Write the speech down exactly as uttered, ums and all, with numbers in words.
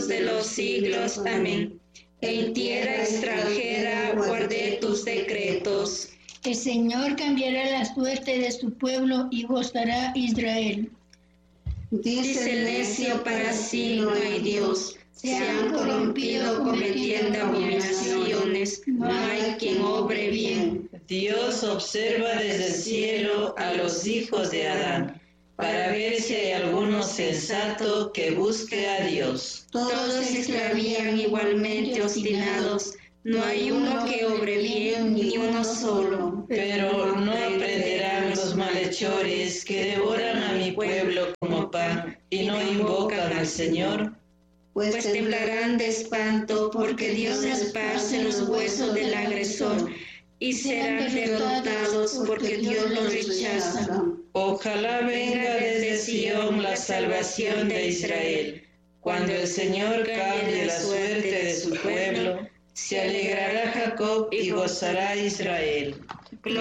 siglos de los siglos. Amén. En tierra extranjera guardé tus decretos. El Señor cambiará la suerte de su pueblo y gozará Israel. Dice el necio, para sí no hay Dios. Se han corrompido cometiendo abominaciones. No hay quien obre bien. Dios observa desde el cielo a los hijos de Adán, para ver si hay alguno sensato que busque a Dios. Todos se extravían igualmente obstinados. No hay uno que obre bien, ni uno solo. Pero no aprenderán los malhechores que devoran a mi pueblo como pan y no invocan al Señor. Pues temblarán de espanto, porque Dios esparce los huesos del agresor, y serán derrotados, porque Dios los rechaza. Ojalá venga desde Sión la salvación de Israel. Cuando el Señor cambie la suerte de su pueblo, se alegrará Jacob y gozará Israel.